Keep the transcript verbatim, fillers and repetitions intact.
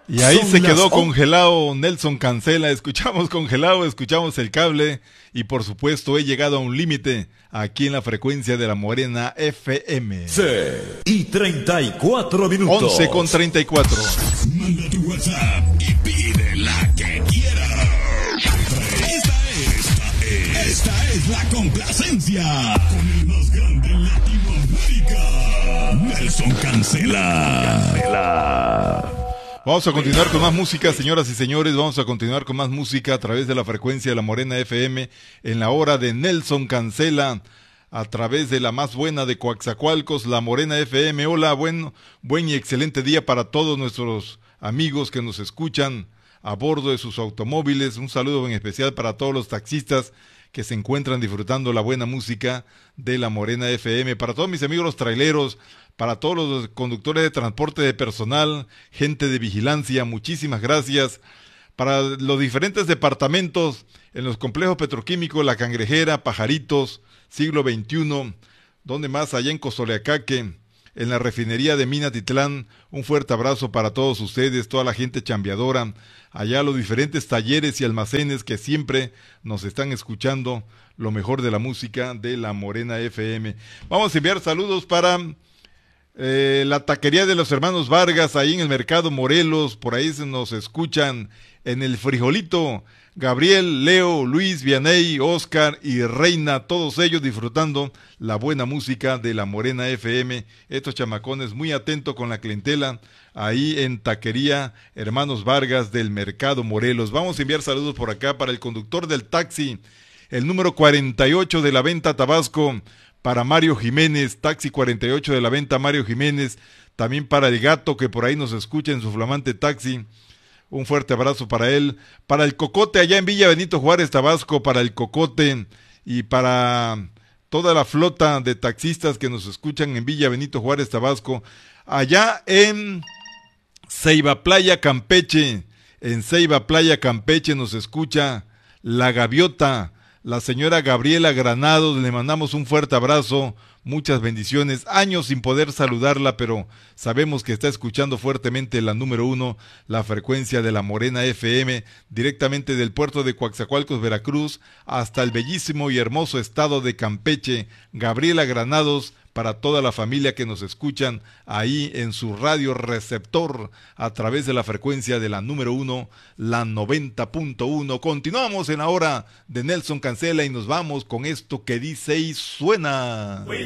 Y ahí Son se quedó las... congelado Nelson Cancela. Escuchamos Congelado, escuchamos El Cable y por supuesto he llegado a un límite aquí en la frecuencia de La Morena F M. Sí, y treinta y cuatro minutos. once con treinta y cuatro. Manda tu WhatsApp y pide la que quieras. Esta es, esta es, esta es la complacencia con el más grande en Latinoamérica, Nelson Cancela. Cancela. Vamos a continuar con más música, señoras y señores, vamos a continuar con más música a través de la frecuencia de La Morena F M en la hora de Nelson Cancela, a través de la más buena de Coaxacualcos, La Morena F M. Hola, buen, buen y excelente día para todos nuestros amigos que nos escuchan a bordo de sus automóviles. Un saludo en especial para todos los taxistas que se encuentran disfrutando la buena música de La Morena F M, para todos mis amigos los traileros, para todos los conductores de transporte de personal, gente de vigilancia, muchísimas gracias. Para los diferentes departamentos en los complejos petroquímicos La Cangrejera, Pajaritos, Siglo veintiuno, donde más allá en Cozoleacaque, en la refinería de Minatitlán, un fuerte abrazo para todos ustedes, toda la gente chambeadora, allá los diferentes talleres y almacenes que siempre nos están escuchando lo mejor de la música de La Morena F M. Vamos a enviar saludos para eh, la taquería de los hermanos Vargas, ahí en el Mercado Morelos, por ahí se nos escuchan en el Frijolito, Gabriel, Leo, Luis, Vianey, Oscar y Reina, todos ellos disfrutando la buena música de La Morena F M. Estos chamacones muy atentos con la clientela ahí en Taquería Hermanos Vargas del Mercado Morelos. Vamos a enviar saludos por acá para el conductor del taxi, el número cuarenta y ocho de la Venta Tabasco, para Mario Jiménez, taxi cuarenta y ocho de la Venta Mario Jiménez, también para el Gato que por ahí nos escucha en su flamante taxi. Un fuerte abrazo para él, para el Cocote allá en Villa Benito Juárez, Tabasco, para el Cocote y para toda la flota de taxistas que nos escuchan en Villa Benito Juárez, Tabasco, allá en Ceiba Playa, Campeche, en Ceiba Playa, Campeche nos escucha La Gaviota, la señora Gabriela Granados, le mandamos un fuerte abrazo, muchas bendiciones, años sin poder saludarla, pero sabemos que está escuchando fuertemente la número uno, la frecuencia de La Morena F M, directamente del puerto de Coaxacualcos, Veracruz, hasta el bellísimo y hermoso estado de Campeche. Gabriela Granados, para toda la familia que nos escuchan ahí en su radio receptor a través de la frecuencia de la número uno, la noventa punto uno. Continuamos en la hora de Nelson Cancela y nos vamos con esto que dice y suena.